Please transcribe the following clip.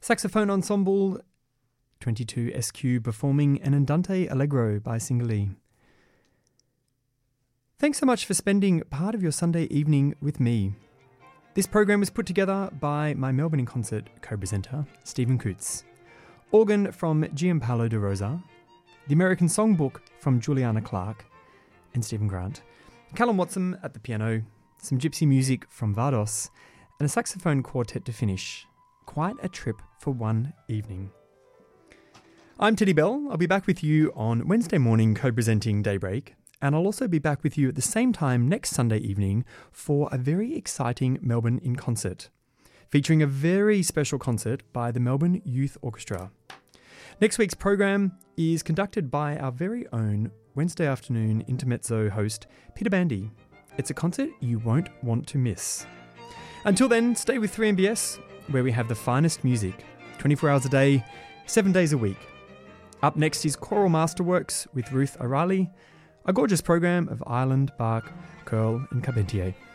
Saxophone Ensemble 22SQ performing an Andante Allegro by Singali. Thanks so much for spending part of your Sunday evening with me. This program was put together by my Melbourne in Concert co-presenter, Stephen Coots. Organ from Gianpaolo De Rosa, the American Songbook from Juliana Clark and Stephen Grant, Callum Watson at the piano, some gypsy music from Vardos, and a saxophone quartet to finish. Quite a trip for one evening. I'm Teddy Bell. I'll be back with you on Wednesday morning co-presenting Daybreak, and I'll also be back with you at the same time next Sunday evening for a very exciting Melbourne in Concert, featuring a very special concert by the Melbourne Youth Orchestra. Next week's program is conducted by our very own Wednesday afternoon intermezzo host, Peter Bandy. It's a concert you won't want to miss. Until then, stay with 3MBS, where we have the finest music, 24 hours a day, 7 days a week. Up next is Choral Masterworks with Ruth O'Reilly, a gorgeous program of Ireland, Bach, Curl and Carpentier.